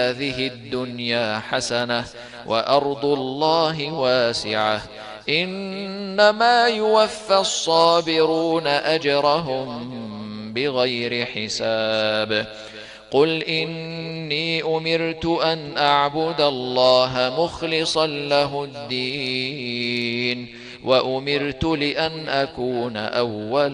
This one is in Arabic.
هذه الدنيا حسنة وأرض الله واسعة إنما يوفى الصابرون أجرهم بغير حساب قل إني أمرت أن أعبد الله مخلصا له الدين وأمرت لأن أكون أول